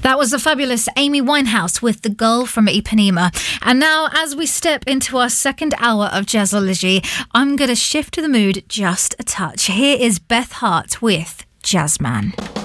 That was the fabulous Amy Winehouse with The Girl from Ipanema. And now, as we step into our second hour of Jazzology, I'm going to shift to the mood just a touch. Here is Beth Hart with Jazzman.